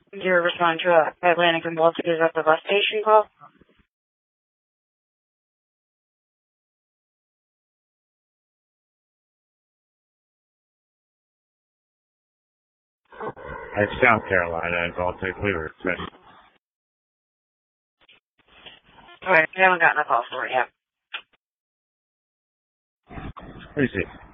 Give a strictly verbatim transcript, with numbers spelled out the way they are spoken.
You're responding to a Atlantic and Baltic. Is that the bus station call? It's South Carolina and Baltic. We were expecting. Alright, I haven't gotten a call for it yet. Let me see.